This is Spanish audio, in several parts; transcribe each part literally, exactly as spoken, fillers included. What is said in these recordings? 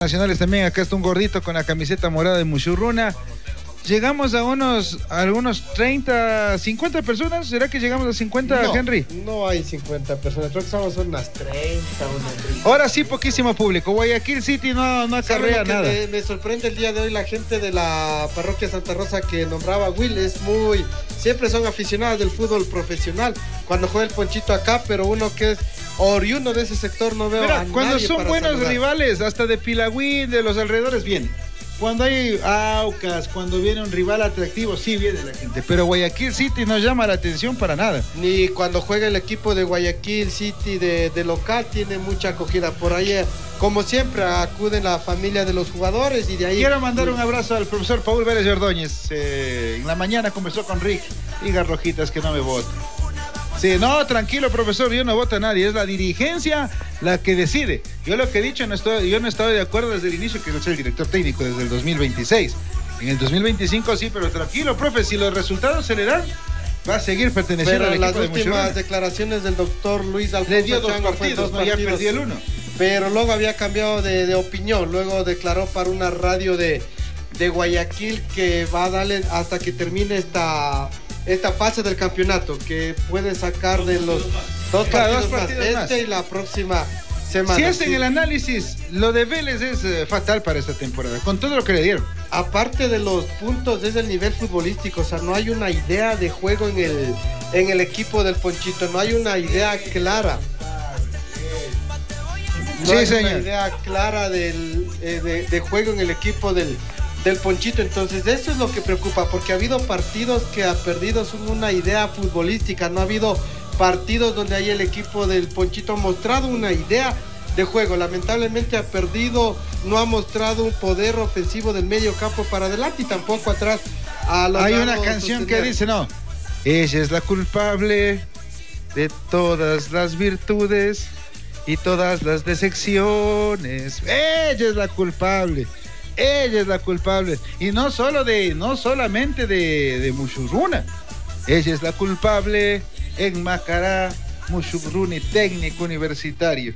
Nacionales también, acá está un gordito con la camiseta morada de Mushurruna. Llegamos a unos, a algunos treinta, cincuenta personas. ¿Será que llegamos a cincuenta, no, Henry? No hay cincuenta personas, creo que somos unas treinta, unas treinta. Ahora sí, poquísimo público. Guayaquil City no, no acarrea nada. Me, me sorprende el día de hoy la gente de la parroquia Santa Rosa que nombraba Will. Es muy... Siempre son aficionados del fútbol profesional. Cuando juega el Ponchito acá, pero uno que es oriundo de ese sector no veo Mira, a cuando nadie son para buenos saludar. rivales, hasta de Pilagüín, de los alrededores, vienen. Cuando hay Aucas, cuando viene un rival atractivo, sí viene la gente. Pero Guayaquil City no llama la atención para nada. Ni cuando juega el equipo de Guayaquil City de, de local tiene mucha acogida. Por ahí, como siempre, acuden la familia de los jugadores y de ahí... Quiero mandar un abrazo al profesor Paul Vélez Ordóñez. Eh, en la mañana conversó con Rick. Diga Rojitas que no me vota. Sí, no, tranquilo, profesor, yo no voto a nadie, es la dirigencia la que decide. Yo lo que he dicho, no estoy, yo no estaba de acuerdo desde el inicio, que soy el director técnico desde el dos mil veintiséis. En el dos mil veinticinco sí, pero tranquilo, profe, si los resultados se le dan, va a seguir perteneciendo pero al equipo las de últimas Mushurruna. Declaraciones del doctor Luis Alfonso Le dio dos Chango partidos, dos no, partidos, ya perdió el uno. Pero luego había cambiado de, de opinión, luego declaró para una radio de, de Guayaquil que va a darle hasta que termine esta... esta fase del campeonato, que puede sacar de los dos claro, partidos, dos partidos más, más, este y la próxima semana. Si hacen sí. el análisis, lo de Vélez es eh, fatal para esta temporada, con todo lo que le dieron. Aparte de los puntos, es el nivel futbolístico, o sea, no hay una idea de juego en el, en el equipo del Ponchito, no hay una idea clara. No sí, hay señor. una idea clara del, eh, de, de juego en el equipo del, del Ponchito, entonces eso es lo que preocupa, porque ha habido partidos que ha perdido una idea futbolística, no ha habido partidos donde hay el equipo del Ponchito ha mostrado una idea de juego, lamentablemente ha perdido, no ha mostrado un poder ofensivo del medio campo para adelante y tampoco atrás. A Hay una canción que dice, no, ella es la culpable de todas las virtudes y todas las decepciones, ella es la culpable. Ella es la culpable. Y no solo de, no solamente de, de Mushurruna. Ella es la culpable en Macará, Mushurruna y técnico universitario.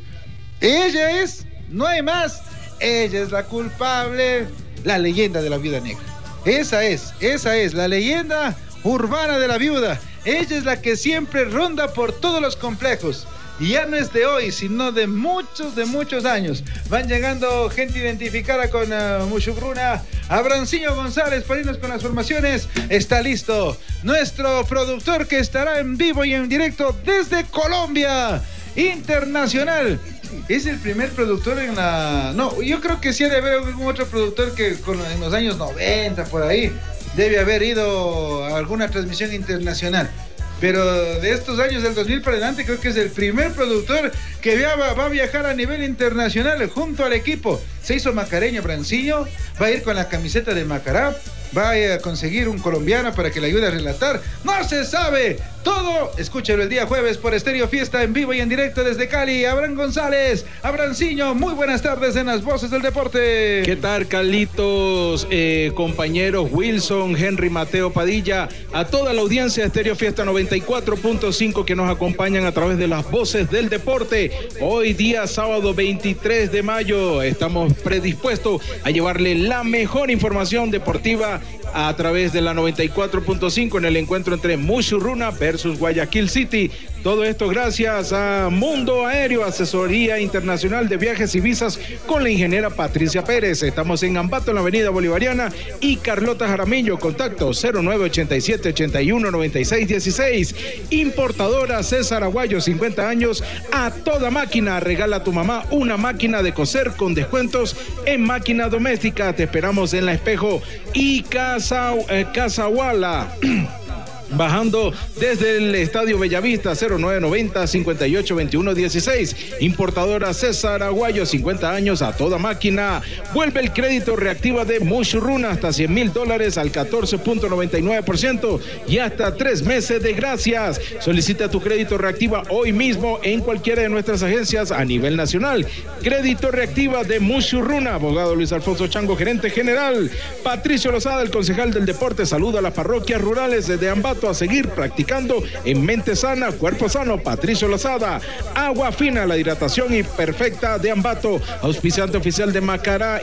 Ella es, no hay más. Ella es la culpable, la leyenda de la viuda negra. Esa es, esa es la leyenda urbana de la viuda. Ella es la que siempre ronda por todos los complejos. Y ya no es de hoy, sino de muchos, de muchos años. Van llegando gente identificada con uh, Mushurruna. Abrancillo González para irnos con las formaciones. Está listo nuestro productor que estará en vivo y en directo desde Colombia Internacional. Es el primer productor en la... No, yo creo que sí debe haber algún otro productor que con, en los años noventa, por ahí, debe haber ido a alguna transmisión internacional. Pero de estos años del dos mil para adelante creo que es el primer productor que va, va a viajar a nivel internacional junto al equipo. Se hizo macareño Brancillo, va a ir con la camiseta de Macará, va a conseguir un colombiano para que le ayude a relatar. ¡No se sabe! Todo, escúchalo el día jueves por Estéreo Fiesta en vivo y en directo desde Cali. Abraham González, Abranciño, muy buenas tardes en las voces del deporte. ¿Qué tal, Carlitos, eh, compañeros Wilson, Henry, Mateo Padilla, a toda la audiencia de Estéreo Fiesta noventa y cuatro punto cinco que nos acompañan a través de las voces del deporte? Hoy día sábado veintitrés de mayo estamos predispuestos a llevarle la mejor información deportiva a través de la noventa y cuatro punto cinco en el encuentro entre Mushurruna versus Guayaquil City. Todo esto gracias a Mundo Aéreo, asesoría internacional de viajes y visas con la ingeniera Patricia Pérez. Estamos en Ambato, en la avenida Bolivariana, y Carlota Jaramillo, contacto cero nueve ochenta y siete ochenta y uno noventa y seis dieciséis. Importadora César Aguayo, cincuenta años, a toda máquina. Regala a tu mamá una máquina de coser con descuentos en máquina doméstica. Te esperamos en La Espejo y Casa, eh, Casahuala. Bajando desde el Estadio Bellavista, cero nueve noventa cincuenta y ocho veintiuno dieciséis. Importadora César Aguayo, cincuenta años, a toda máquina. Vuelve el crédito reactiva de Mushurruna hasta cien mil dólares al catorce punto noventa y nueve por ciento y hasta tres meses de gracias. Solicita tu crédito reactiva hoy mismo en cualquiera de nuestras agencias a nivel nacional. Crédito reactiva de Mushurruna. Abogado Luis Alfonso Chango, gerente general. Patricio Lozada, el concejal del deporte, saluda a las parroquias rurales de Ambato, invito a seguir practicando en mente sana, cuerpo sano. Patricio Lozada, agua fina, la hidratación y perfecta de Ambato, auspiciante oficial de Macará